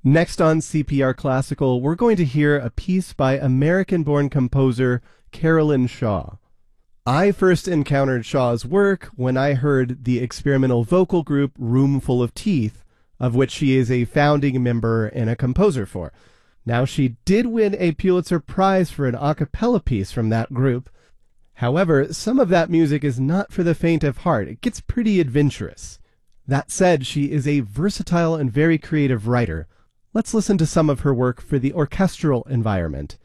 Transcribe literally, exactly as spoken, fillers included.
Next on C P R Classical, we're going to hear a piece by American-born composer Carolyn Shaw. I first encountered Shaw's work when I heard the experimental vocal group Roomful of Teeth, of which she is a founding member and a composer for. Now, she did win a Pulitzer Prize for an a cappella piece from that group. However, some of that music is not for the faint of heart. It gets pretty adventurous. That said, she is a versatile and very creative writer. Let's listen to some of her work for the orchestral environment.